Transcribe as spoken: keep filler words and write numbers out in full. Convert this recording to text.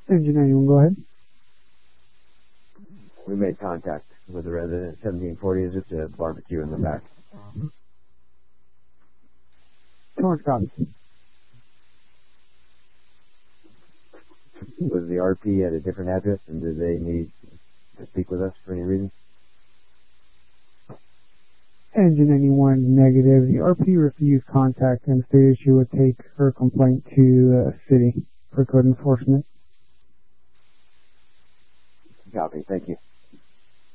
Engine anyone, go ahead. We made contact with the resident at seventeen forty. Is it a barbecue in the back? Torrance copy. Was the R P at a different address, and did they need to speak with us for any reason? Engine anyone, negative. The R P refused contact and stated she would take her complaint to the city for code enforcement. Copy. Thank you.